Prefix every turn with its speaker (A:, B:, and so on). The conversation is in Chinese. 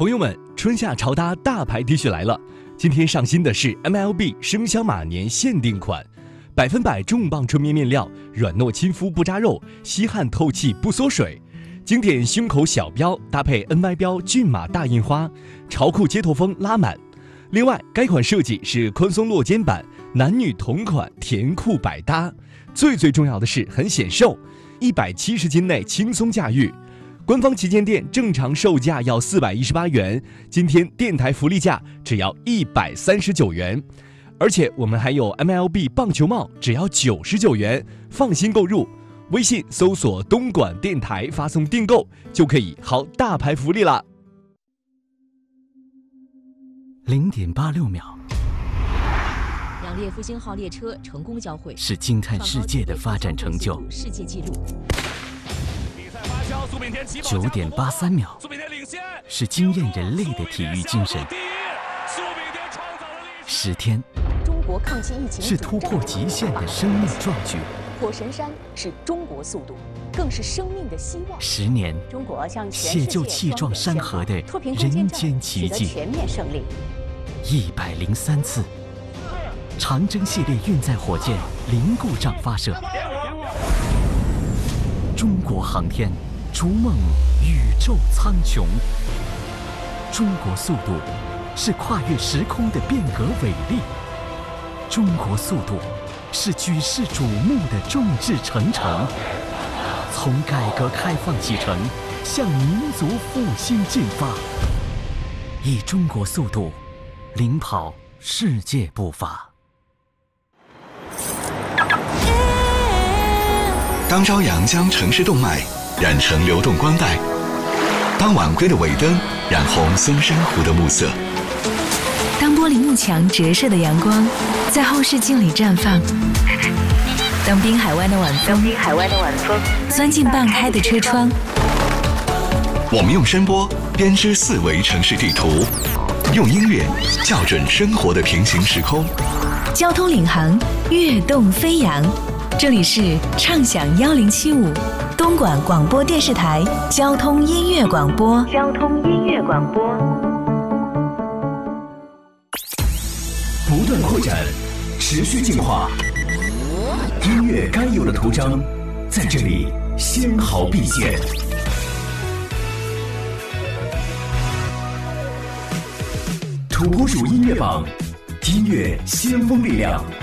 A: 朋友们，春夏潮搭大牌 T 恤来了！今天上新的是 MLB 生肖马年限定款，100%重磅纯棉面料，软糯亲肤不扎肉，吸汗透气不缩水。经典胸口小标搭配 NY 标骏马大印花，潮酷街头风拉满。另外，该款设计是宽松落肩版，男女同款，甜酷百搭。最重要的是很显瘦，170斤内轻松驾驭。官方旗舰店正常售价要418元，今天电台福利价只要139元，而且我们还有 MLB 棒球帽，只要99元，放心购入。微信搜索东莞电台发送订购就可以薅大牌福利啦。
B: 0.86秒，
C: 两列复兴号列车成功交汇，
B: 是惊叹世界的发展成就。
C: 世界纪录。
B: 9.83秒，是惊艳人类的体育精神。10天，
C: 中国抗击疫情
B: 是突破极限的生命壮举。
C: 火神山是中国速度，更是生命的希望。
B: 10年，
C: 中国向全世界
B: 解救气壮山河的人间奇迹。
C: 全面胜利。
B: 103次，长征系列运载火箭零故障发射。中国航天逐梦宇宙苍穹。中国速度是跨越时空的变革伟力。中国速度是举世瞩目的众志成城。从改革开放启程，向民族复兴进发，以中国速度领跑世界步伐。
D: 当朝阳将城市动脉染成流动光带，当晚归的尾灯染红松山湖的暮色，
E: 当玻璃幕墙折射的阳光在后视镜里绽放，当滨海湾的晚风钻进半开的车窗，
D: 我们用声波编织4维城市地图，用音乐校准生活的平行时空。
E: 交通领航，跃动飞扬。这里是畅享1075东莞广播电视台交通音乐广播。
F: 不断扩展，持续进化，音乐该有的图章在这里纤毫毕现。土拨鼠音乐榜，音乐先锋力量。